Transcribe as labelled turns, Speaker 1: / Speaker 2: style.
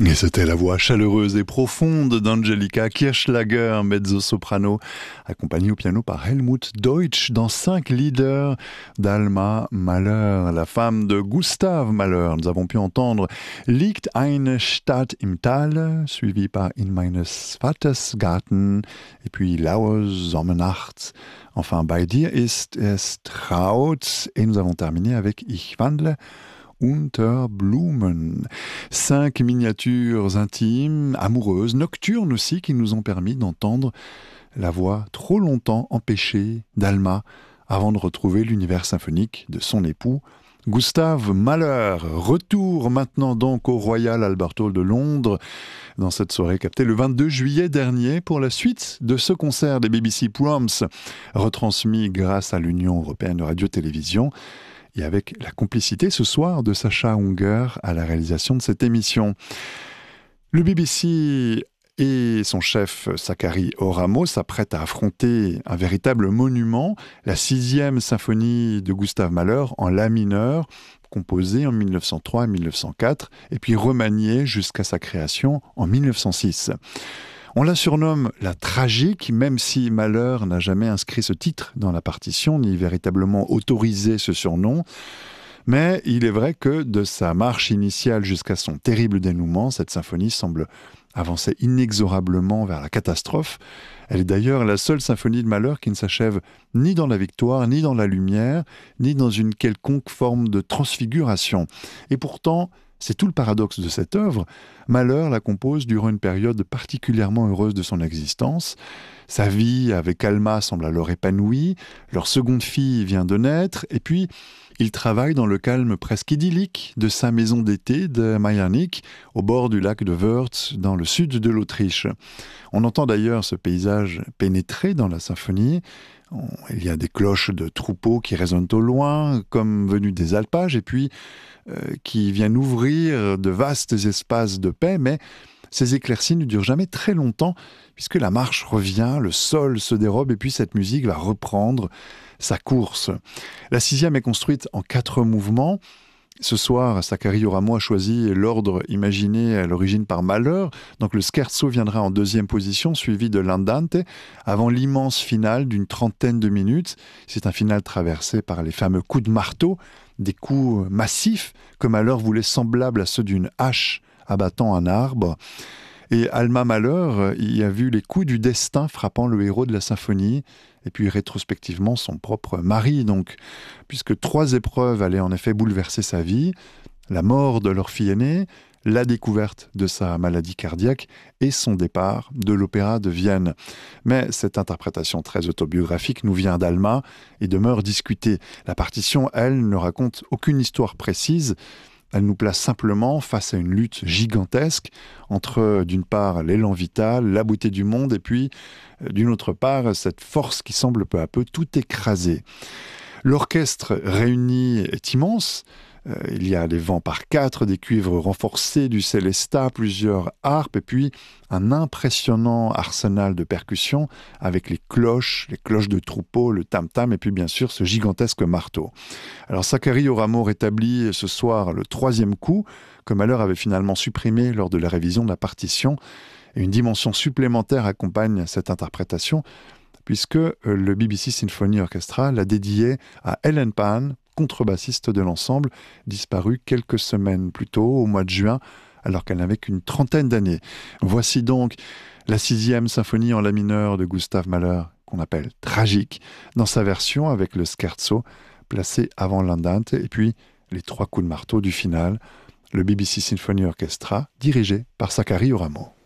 Speaker 1: Et c'était la voix chaleureuse et profonde d'Angelika Kirchschlager, mezzo-soprano, accompagnée au piano par Helmut Deutsch dans 5 lieder d'Alma Mahler, la femme de Gustav Mahler. Nous avons pu entendre Liegt eine Stadt im Tal, suivi par In meines Vaters Garten, et puis Laue Sommernacht. Enfin, bei dir ist es traut, et nous avons terminé avec Ich wandle unter Blumen. 5 miniatures intimes, amoureuses, nocturnes aussi, qui nous ont permis d'entendre la voix trop longtemps empêchée d'Alma avant de retrouver l'univers symphonique de son époux, Gustav Mahler. Retour maintenant donc au Royal Albert Hall de Londres, dans cette soirée captée le 22 juillet dernier pour la suite de ce concert des BBC Proms, retransmis grâce à l'Union européenne de radio-télévision, et avec la complicité ce soir de Sacha Unger à la réalisation de cette émission. Le BBC et son chef Sakari Oramo s'apprêtent à affronter un véritable monument, la 6e symphonie de Gustav Mahler en La mineur, composée en 1903 et 1904, et puis remaniée jusqu'à sa création en 1906. On la surnomme la tragique, même si Mahler n'a jamais inscrit ce titre dans la partition, ni véritablement autorisé ce surnom. Mais il est vrai que de sa marche initiale jusqu'à son terrible dénouement, cette symphonie semble avancer inexorablement vers la catastrophe. Elle est d'ailleurs la seule symphonie de Mahler qui ne s'achève ni dans la victoire, ni dans la lumière, ni dans une quelconque forme de transfiguration. Et pourtant, c'est tout le paradoxe de cette œuvre. Mahler la compose durant une période particulièrement heureuse de son existence. Sa vie avec Alma semble alors épanouie, leur seconde fille vient de naître, et puis il travaille dans le calme presque idyllique de sa maison d'été de Maiernigg, au bord du lac de Wörth, dans le sud de l'Autriche. On entend d'ailleurs ce paysage pénétrer dans la symphonie. Il y a des cloches de troupeaux qui résonnent au loin, comme venues des alpages, et puis qui viennent ouvrir de vastes espaces de paix, mais ces éclaircies ne durent jamais très longtemps, puisque la marche revient, le sol se dérobe, et puis cette musique va reprendre sa course. La 6e est construite en 4 mouvements. Ce soir, Sakari Oramo a choisi l'ordre imaginé à l'origine par Mahler. Donc le scherzo viendra en 2e position, suivi de l'andante, avant l'immense finale d'une 30aine de minutes. C'est un final traversé par les fameux coups de marteau, des coups massifs que Mahler voulait semblables à ceux d'une hache abattant un arbre. Et Alma Mahler y a vu les coups du destin frappant le héros de la symphonie, et puis rétrospectivement son propre mari, donc, puisque 3 épreuves allaient en effet bouleverser sa vie: la mort de leur fille aînée, la découverte de sa maladie cardiaque et son départ de l'Opéra de Vienne. Mais cette interprétation très autobiographique nous vient d'Alma et demeure discutée. La partition, elle, ne raconte aucune histoire précise. Elle nous place simplement face à une lutte gigantesque entre, d'une part, l'élan vital, la beauté du monde, et puis, d'une autre part, cette force qui semble peu à peu tout écraser. L'orchestre réuni est immense. Il y a des vents par 4, des cuivres renforcés, du célesta, plusieurs harpes, et puis un impressionnant arsenal de percussions avec les cloches de troupeau, le tam-tam, et puis bien sûr ce gigantesque marteau. Alors Sakari Oramo rétablit ce soir le 3e coup, que Mahler avait finalement supprimé lors de la révision de la partition, et une dimension supplémentaire accompagne cette interprétation, puisque le BBC Symphony Orchestra l'a dédié à Ellen Pan, contrebassiste de l'ensemble, disparue quelques semaines plus tôt, au mois de juin, alors qu'elle n'avait qu'une 30aine d'années. Voici donc la 6e symphonie en La mineur de Gustav Mahler, qu'on appelle tragique, dans sa version avec le scherzo, placé avant l'andante, et puis les 3 coups de marteau du final, le BBC Symphony Orchestra, dirigé par Sakari Oramo.